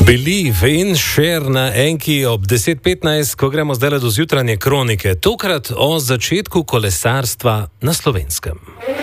Believe in share na Enki ob 10:15, ko gremo zdaj do zjutranje kronike. Tokrat o začetku kolesarstva na Slovenskem.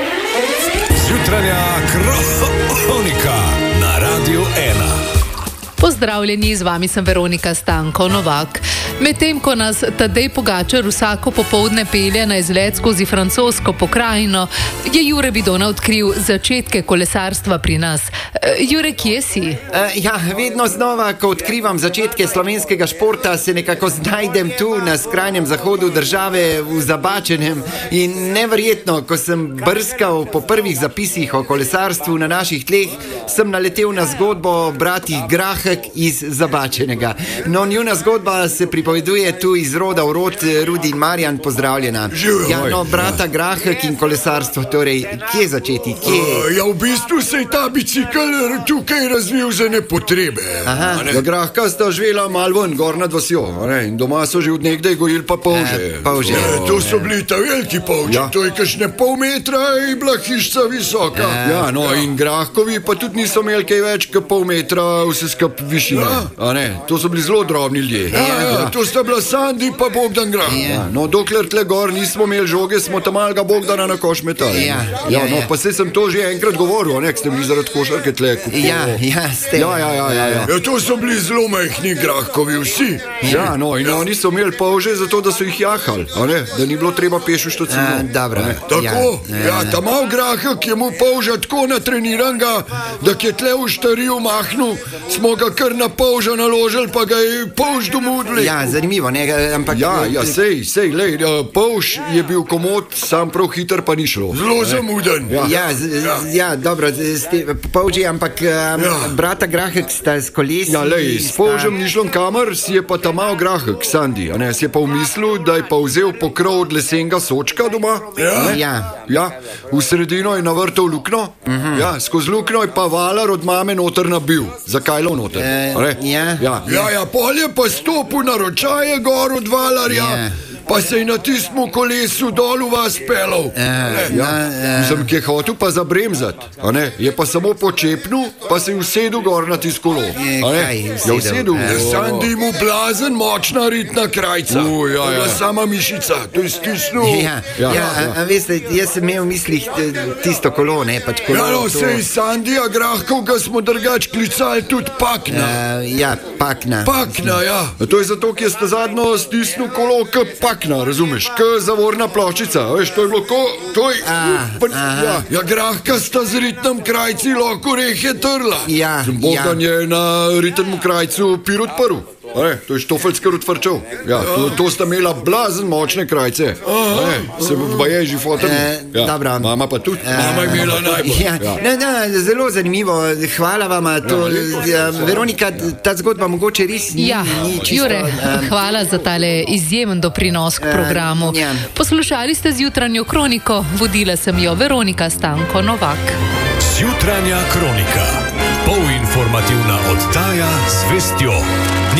Zjutranja kronika na Radiu 1. Pozdravljeni, z vami sem Veronika Stanko Novak. Medtem ko nas Tadej Pogačar vsako popoldne pelje na izlet skozi francosko pokrajino, je Jure Bidona odkril začetke kolesarstva pri nas. Jure, kje si? Vedno znova, ko odkrivam začetke slovenskega športa, se nekako znajdem tu na skrajnem zahodu države v Zabačenem. In neverjetno, ko sem brskal po prvih zapisih o kolesarstvu na naših tleh, sem naletel na zgodbo bratih Grahek iz Zabačenega. No, njuna zgodba se pripoveduje tu iz roda v rod. Rudi in Marjan, pozdravljena. Brata Grahek in kolesarstvo, torej, kje začeti? V bistvu se je ta bicikl tukaj razvil za nepotrebe. Grahka sta živela malo ven, gor nad vasjo, in doma so že od nekdaj gojili pa polže. To so bili ta veliki polži, to je kakšne pol metra in bila hišca visoka. In Grahkovi pa tudi niso imeli kaj več kot pol metra vse skup višine. To so bili zelo drobni ljudje. To sta bila Sandi pa Bogdan Grah. Dokler tle gor nismo imeli žoge, smo tam malega Bogdana na koš metali. Pa se sem to že enkrat govoril, k ste bili zaradi košarke tle. Ste. To so bili zelo majhni Grahkovi vsi. In oni so imeli polže zato, da so jih jahali, da ni bilo treba peš v štocino. Tako, ta mal Grahek je mu polža tako natreniranga, da je tle v štariju mahnu, smo ga kar na polža naložili, pa ga je polž domudili. Zanimivo, ne, ampak... Sej, polž je bil komod, sam prav hiter pa ni šlo. Zelo zamuden. Dobro, polži, ampak brata Grahek sta s kolesi... S polžem ni šlo kamer, si je pa ta mal Grahek, Sandi, si je pa vmislil, da je pa vzel pokrov od lesenega sočka doma. V sredino je navrtal lukno, skozi lukno je pa valar od mame noter nabil. Zakaj lo noter? Pol je pa stopil na ročaje gor od valarja, pa se je na tistem kolesu dol v vas pelal. Sem ki je hotel pa zabremzat, je pa samo počepnil, pa se je usedel gor na tisto kolo. Usedel. Sandi mu blazen močna ritna krajca. Sama mišica, to je stisnil. Veste, jaz sem imel v mislih tisto kolo, ne pač kolo. Sej Sandija Grahkov ga smo drugač klicali tudi Pakna. Pakna. To je zato, ki ste zadnjo stisnil kolo k Pakna, razumeš, k zavorna ploščica, veš, to je bilo Grahka sta z ritnem krajci lahko rehe trla. Bogdan je na ritnem krajcu pir odprl. To je štofeljski odvrčal. To sta imela blazen močne krajce. Se pa je že fotel. Mama pa tudi. Mama je imela najbolj. Zelo zanimivo, hvala vama. Veronika, ta zgodba mogoče res ni čisto... Jure, hvala za tale izjemen doprinos k programu. Poslušali ste zjutranjo kroniko, vodila sem jo Veronika Stanko Novak. Zjutranja kronika, polinformativna oddaja z vestjo.